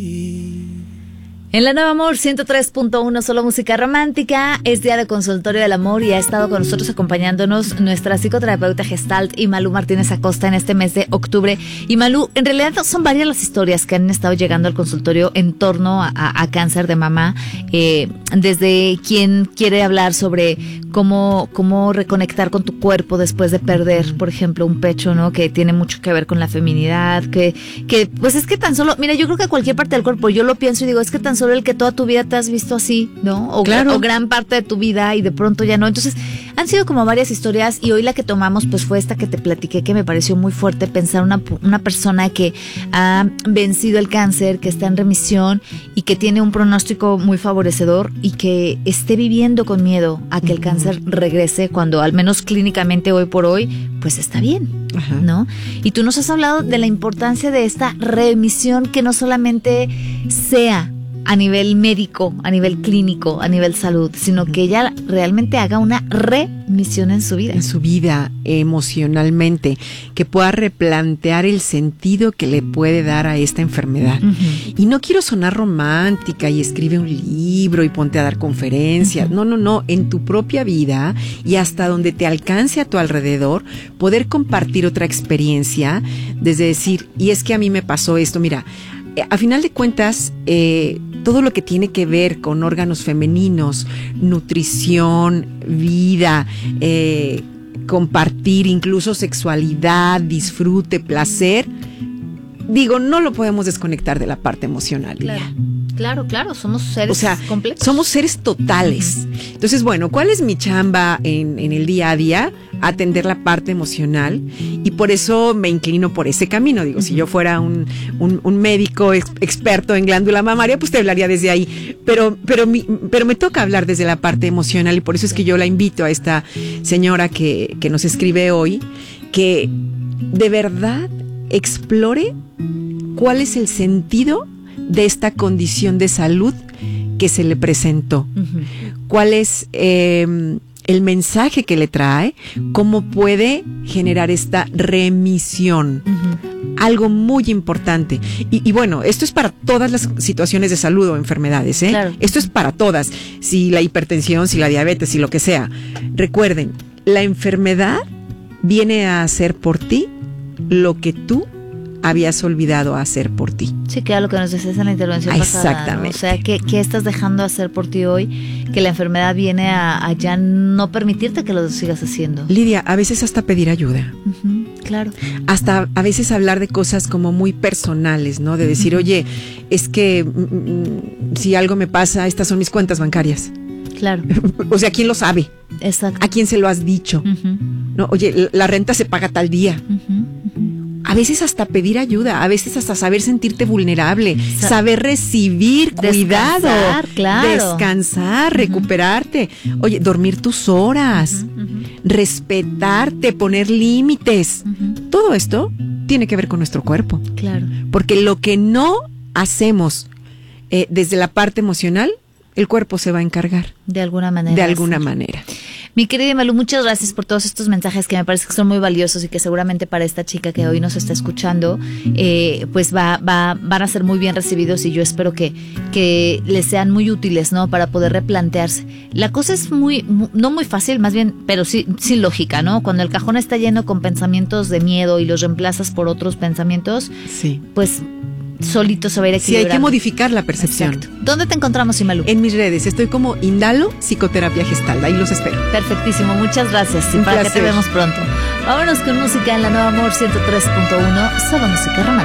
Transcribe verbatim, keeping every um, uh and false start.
En la Nueva Amor ciento tres punto uno, solo música romántica. Es día de consultorio del amor y ha estado con nosotros acompañándonos nuestra psicoterapeuta Gestalt Imalú Martínez Acosta en este mes de octubre. Y Malú, en realidad son varias las historias que han estado llegando al consultorio en torno a, a, a cáncer de mama. Eh, desde quien quiere hablar sobre cómo, cómo reconectar con tu cuerpo después de perder, por ejemplo, un pecho, ¿no? Que tiene mucho que ver con la feminidad, que, que pues es que tan solo, mira, yo creo que cualquier parte del cuerpo, yo lo pienso y digo, es que tan solo el que toda tu vida te has visto así, ¿no? O, claro. o gran parte de tu vida y de pronto ya no. Entonces, han sido como varias historias y hoy la que tomamos pues fue esta que te platiqué, que me pareció muy fuerte pensar una, una persona que ha vencido el cáncer, que está en remisión y que tiene un pronóstico muy favorecedor y que esté viviendo con miedo a que el cáncer regrese cuando al menos clínicamente hoy por hoy pues está bien, Ajá. ¿no? Y tú nos has hablado de la importancia de esta remisión, que no solamente sea a nivel médico, a nivel clínico, a nivel salud, sino que ella realmente haga una remisión en su vida. En su vida, emocionalmente, que pueda replantear el sentido que le puede dar a esta enfermedad. Uh-huh. Y no quiero sonar romántica y escribe un libro y ponte a dar conferencias. Uh-huh. No, no, no. En tu propia vida y hasta donde te alcance a tu alrededor, poder compartir otra experiencia, desde decir, y es que a mí me pasó esto, mira, a final de cuentas, eh, todo lo que tiene que ver con órganos femeninos, nutrición, vida, eh, compartir incluso sexualidad, disfrute, placer, digo, no lo podemos desconectar de la parte emocional. Claro, claro, claro, somos seres o sea, completos. Somos seres totales. Uh-huh. Entonces, bueno, ¿cuál es mi chamba en, en el día a día? Atender la parte emocional, y por eso me inclino por ese camino. Digo, uh-huh. si yo fuera un, un, un médico ex, experto en glándula mamaria, pues te hablaría desde ahí, pero, pero, mi, pero me toca hablar desde la parte emocional, y por eso es que yo la invito a esta señora que, que nos escribe hoy, que de verdad explore cuál es el sentido de esta condición de salud que se le presentó, uh-huh. cuál es eh, el mensaje que le trae, cómo puede generar esta remisión. Uh-huh. Algo muy importante. Y, y bueno, esto es para todas las situaciones de salud o enfermedades, ¿eh? Claro. Esto es para todas. Si la hipertensión, si la diabetes, si lo que sea. Recuerden, la enfermedad viene a hacer por ti lo que tú habías olvidado hacer por ti. Sí, que era lo que nos decías en la intervención pasada. Exactamente. ¿no? O sea, ¿qué, ¿qué estás dejando hacer por ti hoy? Que la enfermedad viene a, a ya no permitirte que lo sigas haciendo. Lidia, a veces hasta pedir ayuda. Uh-huh, claro. Hasta a veces hablar de cosas como muy personales, ¿no? De decir, uh-huh. oye, es que mm, si algo me pasa, estas son mis cuentas bancarias. Claro. O sea, ¿quién lo sabe? Exacto. ¿A quién se lo has dicho? Uh-huh. No, oye, la renta se paga tal día. Uh-huh, uh-huh. A veces hasta pedir ayuda, a veces hasta saber sentirte vulnerable, Sa- saber recibir cuidado, descansar, claro. descansar, uh-huh. recuperarte. Oye, dormir tus horas, uh-huh, uh-huh. respetarte, poner límites. Uh-huh. Todo esto tiene que ver con nuestro cuerpo. Claro. Porque lo que no hacemos eh, desde la parte emocional, el cuerpo se va a encargar. De alguna manera. De alguna sí. manera. Mi querida Malú, muchas gracias por todos estos mensajes que me parece que son muy valiosos y que seguramente para esta chica que hoy nos está escuchando, eh, pues va, va, van a ser muy bien recibidos, y yo espero que, que les sean muy útiles, ¿no? Para poder replantearse. La cosa es muy, no muy fácil, más bien, pero sí, sí lógica, ¿no? Cuando el cajón está lleno con pensamientos de miedo y los reemplazas por otros pensamientos, sí. pues solito se va a ir equilibrando. Sí, hay que modificar la percepción. Exacto. ¿Dónde te encontramos, Imalú? En mis redes, estoy como Indalo Psicoterapia Gestalt, ahí los espero. Perfectísimo, muchas gracias. Un y para placer. que te vemos pronto. Vámonos con música en la Nueva Amor ciento tres punto uno, solo música romántica.